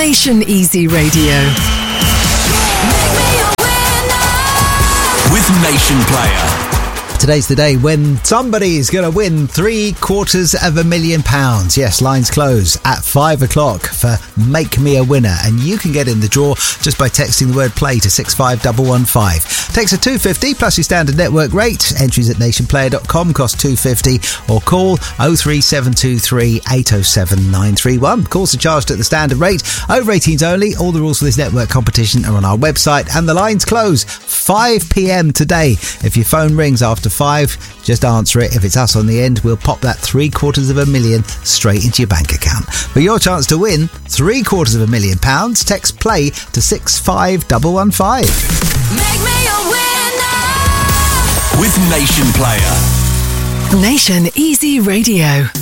Nation Easy Radio. With Nation Player. Today's the day when somebody's going to win £750,000. Yes, lines close at 5 o'clock for Make Me a Winner. And you can get in the draw just by texting the word play to 65115. Text a £250 plus your standard network rate. Entries at nationplayer.com cost £250 or call 03723 807 931. Calls are charged at the standard rate. Over 18s only. All the rules for this network competition are on our website. And the lines close 5 p.m. today. If your phone rings after 5, just answer it. If it's us on the end, we'll pop that £750,000 straight into your bank account. For your chance to win £750,000, text play to 65115. Make me a winner with Nation Player. Nation Easy Radio.